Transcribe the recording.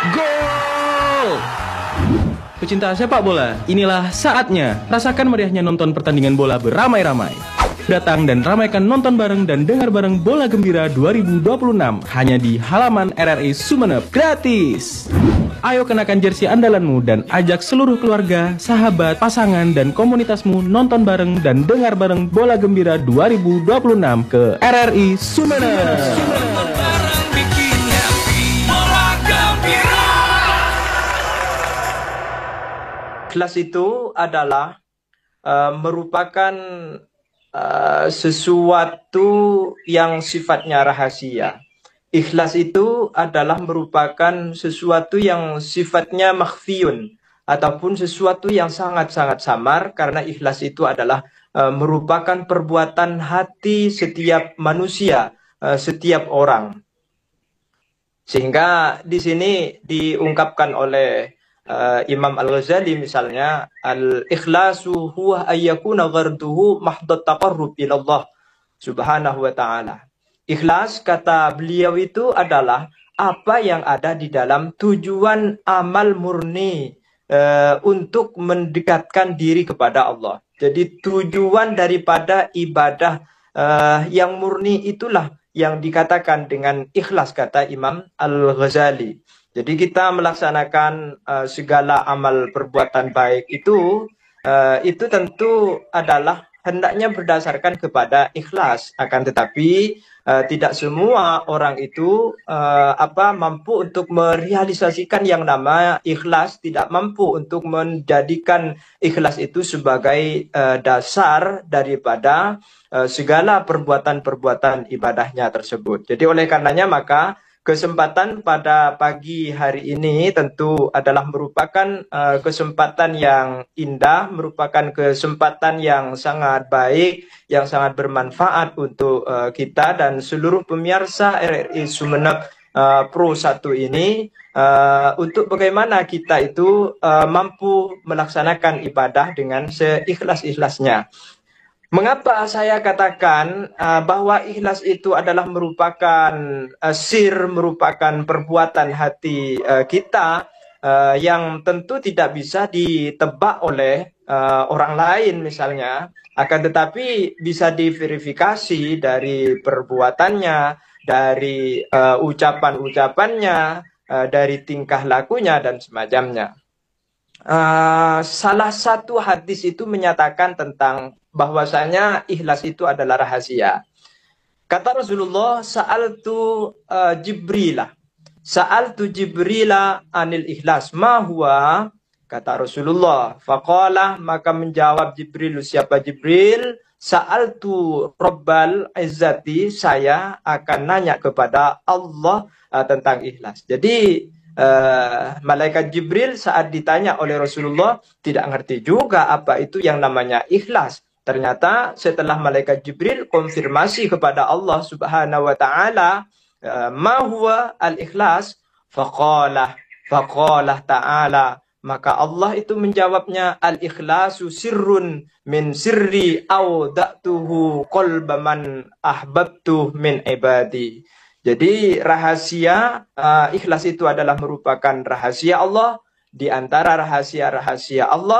Gol! Pecinta sepak bola, inilah saatnya. Rasakan meriahnya nonton pertandingan bola beramai-ramai. Datang dan ramaikan nonton bareng dan dengar bareng Bola Gembira 2026 hanya di halaman RRI Sumeneb, gratis. Ayo kenakan jersey andalanmu dan ajak seluruh keluarga, sahabat, pasangan, dan komunitasmu nonton bareng dan dengar bareng Bola Gembira 2026 ke RRI Sumeneb. Ikhlas itu adalah merupakan sesuatu yang sifatnya rahasia. Ikhlas itu adalah merupakan sesuatu yang sifatnya makhfiyun, ataupun sesuatu yang sangat-sangat samar, karena ikhlas itu adalah merupakan perbuatan hati setiap manusia, setiap orang. Sehingga di sini diungkapkan oleh Imam Al-Ghazali misalnya, al-ikhlasu huwa ayyakuna gharduhu mahdat taqarrub ilallah subhanahu wa ta'ala. Ikhlas, kata beliau, itu adalah apa yang ada di dalam tujuan amal murni untuk mendekatkan diri kepada Allah. Jadi tujuan daripada ibadah yang murni itulah yang dikatakan dengan ikhlas, kata Imam Al-Ghazali. Jadi kita melaksanakan segala amal perbuatan baik itu tentu adalah hendaknya berdasarkan kepada ikhlas. Akan tetapi tidak semua orang itu mampu untuk merealisasikan yang nama ikhlas, tidak mampu untuk menjadikan ikhlas itu sebagai dasar daripada segala perbuatan-perbuatan ibadahnya tersebut. Jadi oleh karenanya maka kesempatan pada pagi hari ini tentu adalah merupakan kesempatan yang indah, merupakan kesempatan yang sangat baik, yang sangat bermanfaat untuk kita dan seluruh pemirsa RRI Sumeneb Pro 1 ini, untuk bagaimana kita itu mampu melaksanakan ibadah dengan seikhlas-ikhlasnya. Mengapa saya katakan bahwa ikhlas itu adalah merupakan merupakan perbuatan hati kita yang tentu tidak bisa ditebak oleh orang lain misalnya, akan tetapi bisa diverifikasi dari perbuatannya, dari ucapan-ucapannya, dari tingkah lakunya dan semacamnya. Salah satu hadis itu menyatakan tentang bahwasanya ikhlas itu adalah rahasia. Kata Rasulullah, sa'altu Jibrila anil ikhlas, ma huwa? Kata Rasulullah, faqala, maka menjawab Jibril, siapa Jibril? Sa'altu Rabbal Izzati, saya akan nanya kepada Allah tentang ikhlas. Jadi malaikat Jibril saat ditanya oleh Rasulullah tidak ngerti juga apa itu yang namanya ikhlas. Ternyata setelah malaikat Jibril konfirmasi kepada Allah Subhanahu wa taala, ma huwa al-ikhlas? Faqala ta'ala, maka Allah itu menjawabnya, al-ikhlasu sirrun min sirri awda'tuhu qalba man ahbabtu min ibadi. Jadi rahasia ikhlas itu adalah merupakan rahasia Allah, di antara rahasia-rahasia Allah